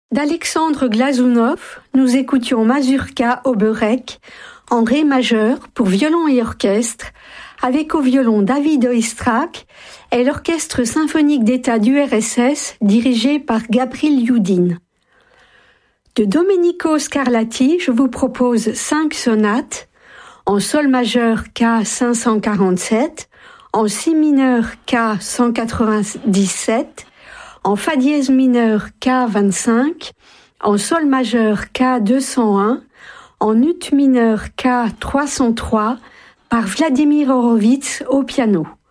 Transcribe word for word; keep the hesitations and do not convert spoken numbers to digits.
D'Alexandre Glazunov, nous écoutions Mazurka Oberek en ré majeur pour violon et orchestre, avec au violon David Oistrakh et l'Orchestre symphonique d'État du R S S dirigé par Gabriel Yudin. De Domenico Scarlatti, je vous propose cinq sonates en sol majeur K cinq cent quarante-sept, en si mineur K cent quatre-vingt-dix-sept, en fa dièse mineur K vingt-cinq, en sol majeur K deux cent un, en ut mineur K trois cent trois, par Vladimir Horowitz au piano.